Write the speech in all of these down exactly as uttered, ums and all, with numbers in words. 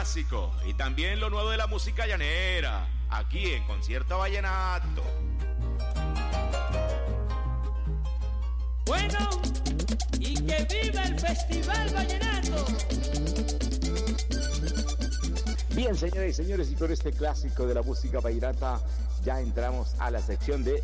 clásico y también lo nuevo de la música llanera, aquí en Concierto Vallenato. Bueno, y que viva el Festival Vallenato. Bien, señoras y señores, y con este clásico de la música vallenata ya entramos a la sección de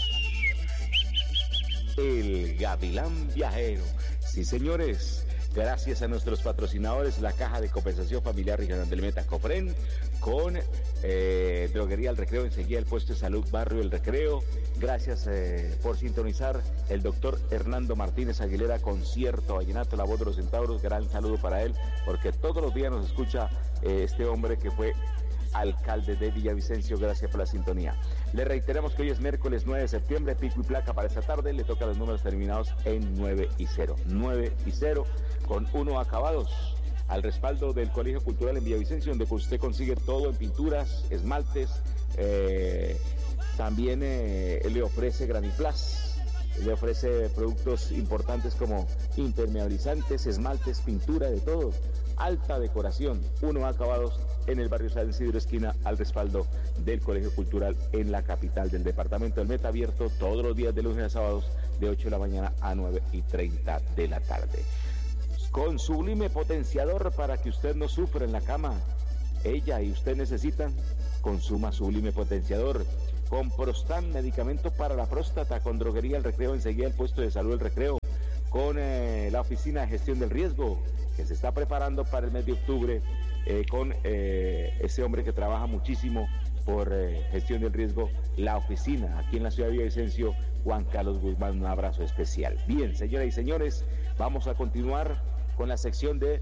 El Gavilán Viajero. Sí, señores, gracias a nuestros patrocinadores, la Caja de Compensación Familiar Regional del Meta, Cofren, con eh, Droguería El Recreo, enseguida el puesto de salud Barrio El Recreo. Gracias eh, por sintonizar el doctor Hernando Martínez Aguilera, Concierto Vallenato, la voz de los centauros. Gran saludo para él, porque todos los días nos escucha eh, este hombre que fue alcalde de Villavicencio. Gracias por la sintonía. Le reiteramos que hoy es miércoles nueve de septiembre, pico y placa para esta tarde. Le toca los números terminados en nueve y cero. nueve y cero con uno acabados. Al respaldo del Colegio Cultural en Villavicencio, donde usted consigue todo en pinturas, esmaltes. Eh, también eh, le ofrece Graniplas. Le ofrece productos importantes como impermeabilizantes, esmaltes, pintura, de todo. Alta decoración, uno acabados en el barrio San Isidro esquina, al respaldo del Colegio Cultural en la capital del departamento del Meta, abierto todos los días de lunes a sábados de ocho de la mañana a nueve y treinta de la tarde. Con Sublime Potenciador para que usted no sufra en la cama. Ella y usted necesitan, consuma Sublime Potenciador. Con Prostan, medicamento para la próstata, con Droguería El Recreo, enseguida el puesto de salud El Recreo, con eh, la Oficina de Gestión del Riesgo, que se está preparando para el mes de octubre, eh, con eh, ese hombre que trabaja muchísimo por eh, gestión del riesgo, la oficina, aquí en la ciudad de Villavicencio, Juan Carlos Guzmán, un abrazo especial. Bien, señoras y señores, vamos a continuar con la sección de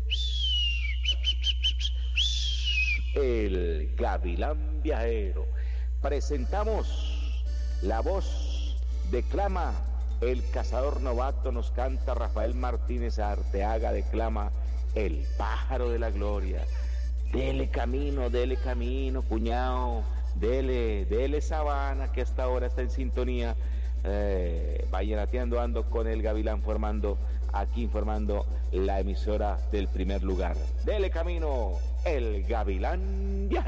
El Gavilán Viajero. Presentamos la voz, declama el cazador novato, nos canta Rafael Martínez Arteaga, declama El Pájaro de la Gloria. Dele camino, dele camino, cuñado, dele, dele sabana, que hasta ahora está en sintonía, eh, vallenateando ando con el Gavilán, formando, aquí informando la emisora del primer lugar. Dele camino, el Gavilán Viaje.